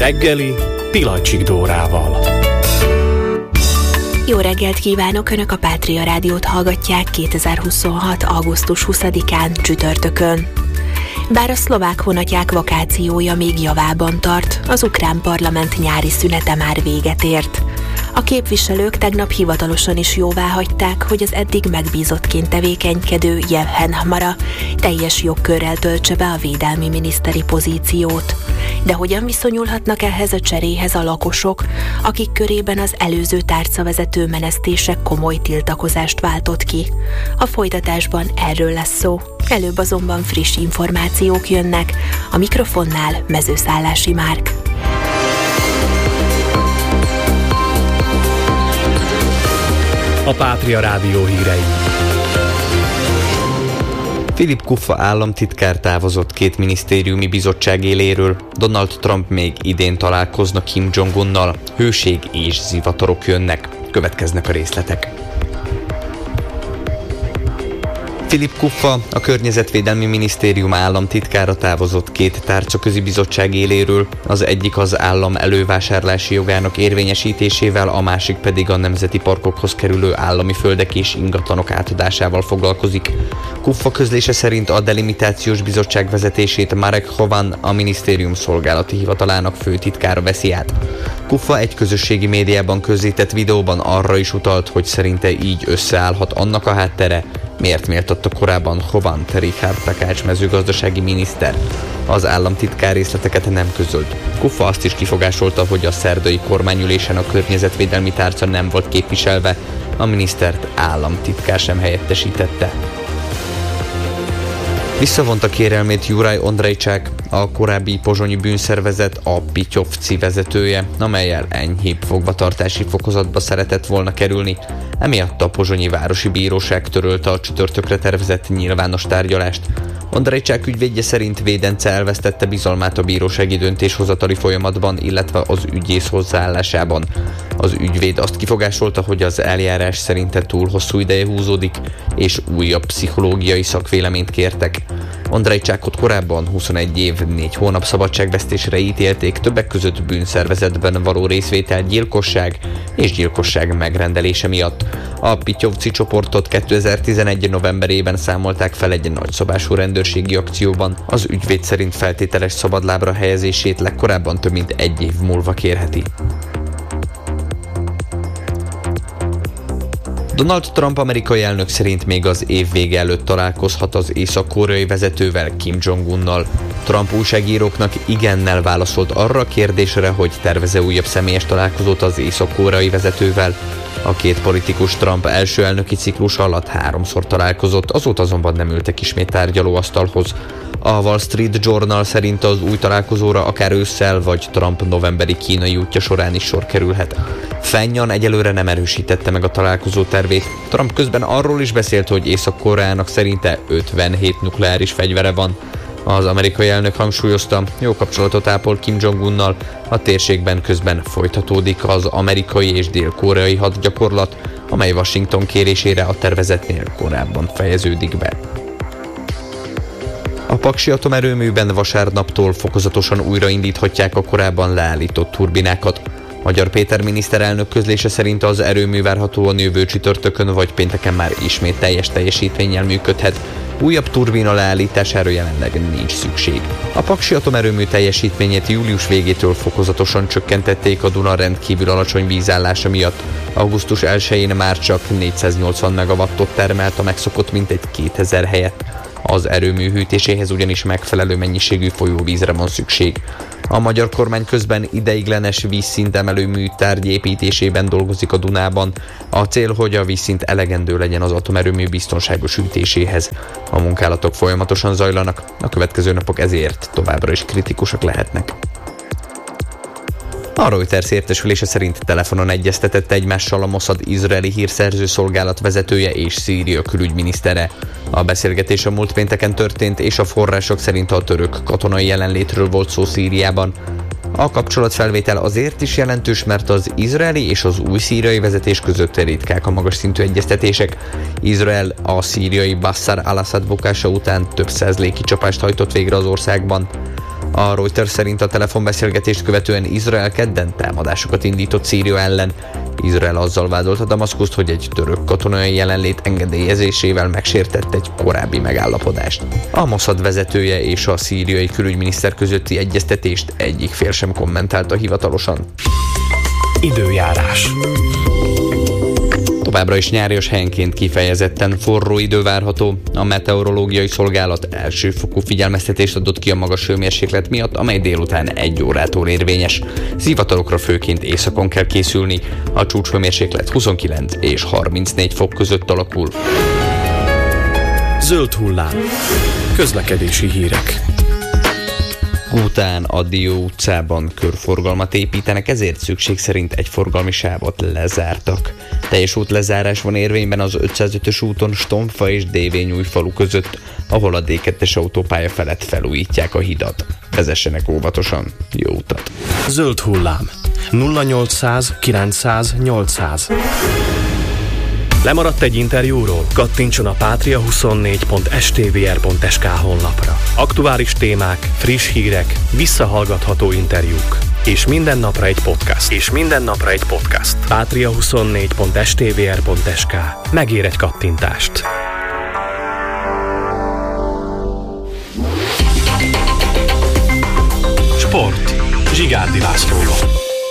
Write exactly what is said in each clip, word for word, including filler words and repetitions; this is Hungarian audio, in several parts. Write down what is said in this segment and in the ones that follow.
reggeli Pilacsik Dórával. Jó reggelt kívánok! Önök a Pátria Rádiót hallgatják kétezer-huszonhat. augusztus huszadikán csütörtökön. Bár a szlovák honatják vakációja még javában tart, az ukrán parlament nyári szünete már véget ért. A képviselők tegnap hivatalosan is jóváhagyták, hogy az eddig megbízottként tevékenykedő Jevhen Hamara teljes jogkörrel töltse be a védelmi miniszteri pozíciót. De hogyan viszonyulhatnak ehhez a cseréhez a lakosok, akik körében az előző tárcavezető menesztése komoly tiltakozást váltott ki? A folytatásban erről lesz szó. Előbb azonban friss információk jönnek, a mikrofonnál Mezőszállási Márk. A Pátria Rádió hírei. Philip Kuffa államtitkár távozott két minisztériumi bizottság éléről. Donald Trump még idén találkozna Kim Jong-unnal. Hőség és zivatarok jönnek. Következnek a részletek. Philip Kuffa, a Környezetvédelmi Minisztérium államtitkára távozott két tárcaközi bizottság éléről, az egyik az állam elővásárlási jogának érvényesítésével, a másik pedig a nemzeti parkokhoz kerülő állami földek és ingatlanok átadásával foglalkozik. Kuffa közlése szerint a delimitációs bizottság vezetését Marek Hovan, a minisztérium szolgálati hivatalának főtitkára veszi át. Kuffa egy közösségi médiában közzétett videóban arra is utalt, hogy szerinte így összeállhat annak a háttere, miért méltatta korábban Hovant Richard Takács mezőgazdasági miniszter. Az államtitkár részleteket nem közölt. Kuffa azt is kifogásolta, hogy a szerdai kormányülésen a környezetvédelmi tárca nem volt képviselve, a minisztert államtitkár sem helyettesítette. Visszavonta kérelmét Juraj Ondrejcsák, a korábbi pozsonyi bűnszervezet a Pityovci vezetője, amellyel enyhébb fogvatartási fokozatba szeretett volna kerülni. Emiatt a pozsonyi városi bíróság törölte a csütörtökre tervezett nyilvános tárgyalást. Ondrejcsák ügyvédje szerint Védence elvesztette bizalmát a bírósági döntéshozatali folyamatban, illetve az ügyész hozzáállásában. Az ügyvéd azt kifogásolta, hogy az eljárás szerinte túl hosszú ideje húzódik, és újabb pszichológiai szakvéleményt kértek. Ondrejcsákot korábban huszonegy év, négy hónap szabadságvesztésre ítélték, többek között bűnszervezetben való részvétel, gyilkosság és gyilkosság megrendelése miatt. A Pityovci csoportot kétezer-tizenegy novemberében számolták fel egy nagyszabású rendőrségi akcióban. Az ügyvéd szerint feltételes szabadlábra helyezését legkorábban több mint egy év múlva kérheti. Donald Trump amerikai elnök szerint még az év vége előtt találkozhat az észak-koreai vezetővel, Kim Jong-unnal. Trump újságíróknak igennel válaszolt arra a kérdésre, hogy tervez-e újabb személyes találkozót az észak-koreai vezetővel. A két politikus Trump első elnöki ciklus alatt háromszor találkozott, azóta azonban nem ültek ismét tárgyalóasztalhoz. A Wall Street Journal szerint az új találkozóra akár ősszel vagy Trump novemberi kínai útja során is sor kerülhet. Fennyan egyelőre nem erősítette meg a találkozó tervét. Trump közben arról is beszélt, hogy Észak-Koreának szerinte ötvenhét nukleáris fegyvere van. Az amerikai elnök hangsúlyozta, jó kapcsolatot ápol Kim Jong-unnal, a térségben közben folytatódik az amerikai és dél-koreai hadgyakorlat, amely Washington kérésére a tervezetnél korábban fejeződik be. A paksi atomerőműben vasárnaptól fokozatosan újraindíthatják a korábban leállított turbinákat. Magyar Péter miniszterelnök közlése szerint az erőmű várhatóan jövő csütörtökön vagy pénteken már ismét teljes teljesítménnyel működhet. Újabb turbina leállítására jelenleg nincs szükség. A paksi atomerőmű teljesítményét július végétől fokozatosan csökkentették a Duna rendkívül alacsony vízállása miatt. augusztus elsején már csak négyszáznyolcvan megawattot termelt a megszokott mintegy kétezer helyett. Az erőmű hűtéséhez ugyanis megfelelő mennyiségű folyóvízre van szükség. A magyar kormány közben ideiglenes vízszintemelő műtárgy építésében dolgozik a Dunában. A cél, hogy a vízszint elegendő legyen az atomerőmű biztonságos hűtéséhez. A munkálatok folyamatosan zajlanak, a következő napok ezért továbbra is kritikusak lehetnek. A Reuters értesülése szerint telefonon egyeztetett egymással a Mossad izraeli hírszerző szolgálat vezetője és Szíria külügyminisztere. A beszélgetés a múlt pénteken történt, és a források szerint a török katonai jelenlétről volt szó Szíriában. A kapcsolatfelvétel azért is jelentős, mert az izraeli és az új szíriai vezetés között ritkák a magas szintű egyeztetések. Izrael a szíriai Bashar al-Assad bukása után több száz légkicsapást hajtott végre az országban. A Reuters szerint a telefonbeszélgetést követően Izrael kedden támadásokat indított Szíria ellen. Izrael azzal vádolta Damaszkuszt, hogy egy török katonai jelenlét engedélyezésével megsértett egy korábbi megállapodást. A Mossad vezetője és a szíriai külügyminiszter közötti egyeztetést egyik fél sem kommentálta hivatalosan. Időjárás. Továbbra is nyárias, helyenként kifejezetten forró idő várható. A meteorológiai szolgálat elsőfokú figyelmeztetést adott ki a magas hőmérséklet miatt, amely délután egy órától érvényes. Zivatarokra főként északon kell készülni. A csúcshőmérséklet huszonkilenc és harmincnégy fok között alakul. Zöld hullám. Közlekedési hírek. Után a Dió utcában körforgalmat építenek, ezért szükség szerint egy forgalmi sávot lezártak. Teljes útlezárás van érvényben az ötszázötös úton Stomfa és Dévényújfalu között, ahol a dé kettes autópálya felett felújítják a hidat. Vezessenek óvatosan, jó utat! Zöld hullám. nulla nyolcszáz kilencszáz nyolcszáz. Lemaradt egy interjúról? Kattintson a patria huszonnégy pont s t v r pont s k honlapra. Aktuális témák, friss hírek, visszahallgatható interjúk. És minden napra egy podcast. És minden napra egy podcast. patria huszonnégy pont s t v r pont s k. Megér egy kattintást. Sport. Zsigárdi Lászlóval.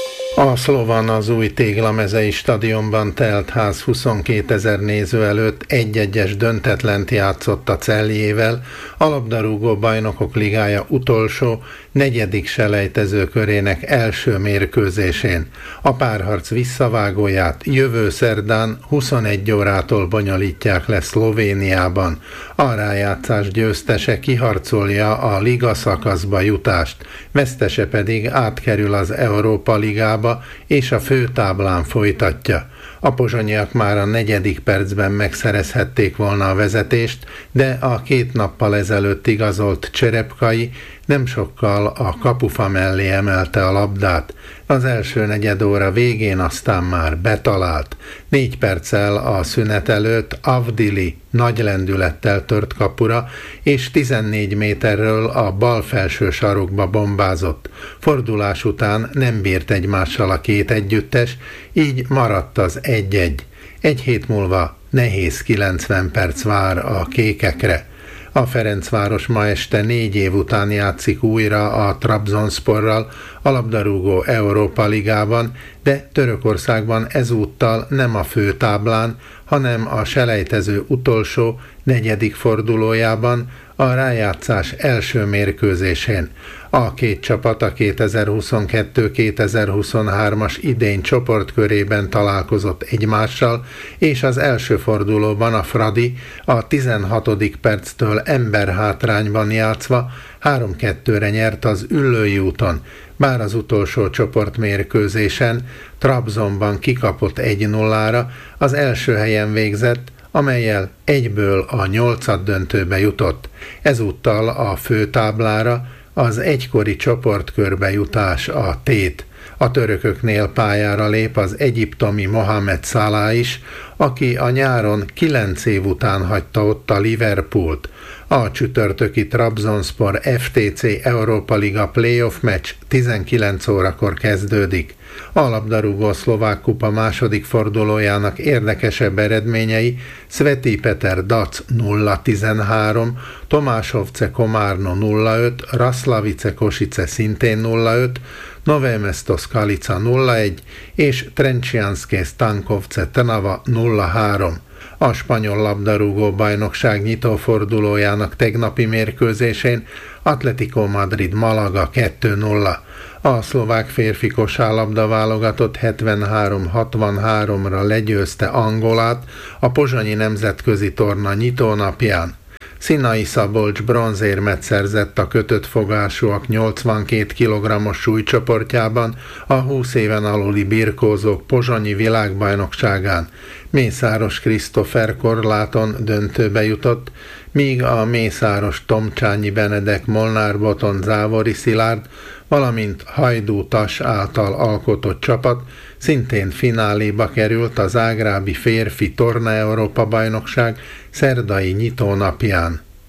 A Szlovan az új Téglamezei stadionban telt ház huszonkétezer néző előtt egy-egyes döntetlent játszott a Celjével, a labdarúgó bajnokok ligája utolsó, negyedik selejtező körének első mérkőzésén. A párharc visszavágóját jövő szerdán huszonegy órától bonyolítják le Szlovéniában. A rájátszás győztese kiharcolja a liga szakaszba jutást, vesztese pedig átkerül az Európa ligába, és a főtáblán folytatja. A pozsonyiak már a negyedik percben megszerezhették volna a vezetést, de a két nappal ezelőtt igazolt Cserepkai nem sokkal a kapufa mellé emelte a labdát. Az első negyedóra végén aztán már betalált. Négy perccel a szünet előtt Avdili nagy lendülettel tört kapura, és tizennégy méterről a bal felső sarokba bombázott. Fordulás után nem bírt egymással a két együttes, így maradt az egy-egy. Egy hét múlva nehéz kilencven perc vár a kékekre. A Ferencváros ma este négy év után játszik újra a Trabzonsporral a labdarúgó Európa ligában, de Törökországban ezúttal nem a főtáblán, hanem a selejtező utolsó, negyedik fordulójában, a rájátszás első mérkőzésén. A két csapat a kétezer-huszonkettő kétezer-huszonhármas idény csoportkörében találkozott egymással, és az első fordulóban a Fradi a tizenhatodik perctől emberhátrányban játszva három kettőre nyert az Üllői úton, bár az utolsó csoportmérkőzésen Trabzonban kikapott egy nullára, az első helyen végzett, amellyel egyből a nyolcaddöntőbe jutott. Ezúttal a főtáblára az egykori csoportkörbe jutás a tét. A törököknél pályára lép az egyiptomi Mohamed Salah is, aki a nyáron kilenc év után hagyta ott a Liverpoolt. A csütörtöki Trabzonspor ef té cé Európa Liga playoff meccs tizenkilenc órakor kezdődik. A labdarúgó szlovák kupa második fordulójának érdekesebb eredményei Sveti Peter Dac nulla tizenhárom, Tomásovce Komárno nulla öt, Raslavice Kosice szintén nulla öt, Nové Mesto Skalica nulla egy és Trencianske Stankovce Trnava nulla három. A spanyol labdarúgó bajnokság nyitófordulójának tegnapi mérkőzésén Atletico Madrid Malaga kettő nulla. A szlovák férfi kosárlabda válogatott hetvenhárom hatvanháromra legyőzte Angolát a pozsonyi nemzetközi torna nyitónapján. Szinai Szabolcs bronzérmet szerzett a kötött fogásúak nyolcvankét kilogrammos súlycsoportjában a húsz éven aluli birkózók pozsonyi világbajnokságán. Mészáros Krisztofer korláton döntőbe jutott, míg a Mészáros Tomcsányi Benedek Molnár Boton Závori Szilárd, valamint Hajdú Tas által alkotott csapat szintén fináléba került a zágrábi férfi torna Európa bajnokság szerdai nyitónapján.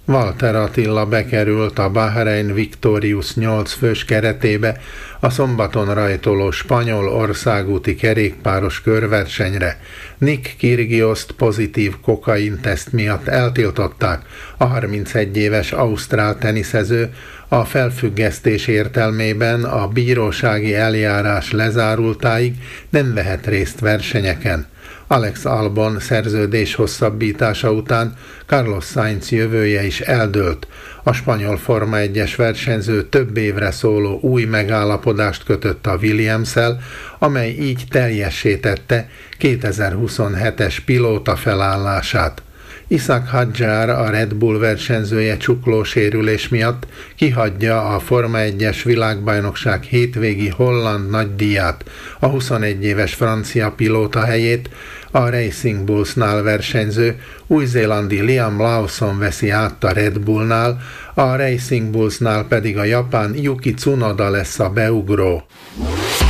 Walter Attila bekerült a Bahrein Victorious nyolc fős keretébe a szombaton rajtoló spanyol országúti kerékpáros körversenyre. Nick Kyrgioszt pozitív kokainteszt miatt eltiltották. A harmincegy éves ausztrál teniszező a felfüggesztés értelmében a bírósági eljárás lezárultáig nem vehet részt versenyeken. Alex Albon szerződés hosszabbítása után Carlos Sainz jövője is eldőlt. A spanyol Forma egyes versenyző több évre szóló új megállapodást kötött a Williams-szel, amely így teljessé tette kétezer-huszonhetes pilóta felállását. Ishaq Hadjar, a Red Bull versenyzője csuklósérülés miatt kihagyja a Forma egyes világbajnokság hétvégi holland nagydíját. A huszonegy éves francia pilóta helyét a Racing Bulls-nál versenyző új-zélandi Liam Lawson veszi át a Red Bullnál, a Racing Bulls-nál pedig a japán Yuki Tsunoda lesz a beugró.